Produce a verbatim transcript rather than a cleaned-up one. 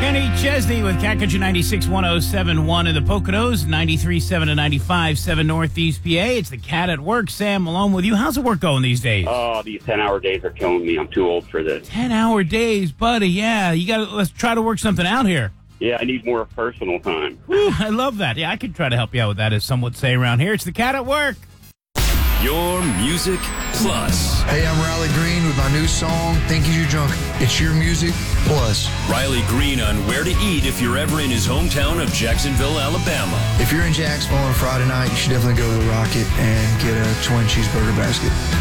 Kenny Chesney with Cat Country ninety-six point one oh seven point one in the Poconos, ninety-three point seven to ninety-five point seven Northeast P A. It's the Cat at Work. Sam Malone with you. How's the work going these days? Oh, these ten-hour days are killing me. I'm too old for this. ten-hour days, buddy. Yeah, you got to let's try to work something out here. Yeah, I need more personal time. Whew, I love that. Yeah, I could try to help you out with that, as some would say around here. It's the Cat at Work. Your Music Plus. Hey, I'm Riley Green with my new song, Think You're Drunk. It's your music plus. Riley Green on where to eat if you're ever in his hometown of Jacksonville, Alabama. If you're in Jacksonville on Friday night, you should definitely go to the Rocket and get a twin cheeseburger basket.